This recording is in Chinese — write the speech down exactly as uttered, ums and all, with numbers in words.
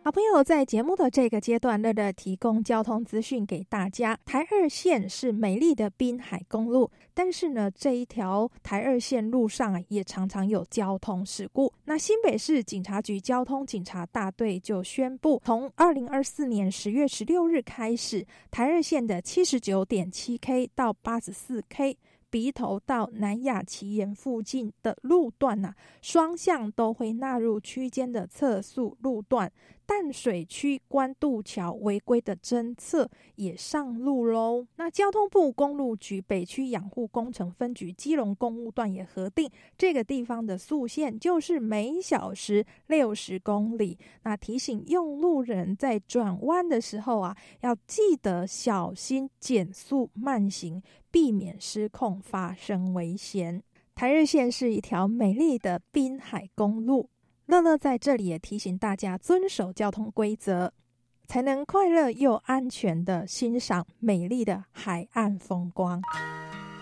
好朋友，在节目的这个阶段，乐乐提供交通资讯给大家。台二线是美丽的滨海公路，但是呢，这一条台二线路上啊，也常常有交通事故。那新北市警察局交通警察大队就宣布，从二零二四年十月十六日开始，台二线的 七十九点七 K 到 八十四 K。鼻头到南雅奇岩附近的路段啊，双向都会纳入区间的测速路段。淡水区关渡桥违规的侦测也上路喽。那交通部公路局北区养护工程分局基隆公路段也核定，这个地方的速限就是每小时六十公里。那提醒用路人在转弯的时候啊，要记得小心减速慢行，避免失控发生危险。台二线是一条美丽的滨海公路，乐乐在这里也提醒大家遵守交通规则，才能快乐又安全地欣赏美丽的海岸风光。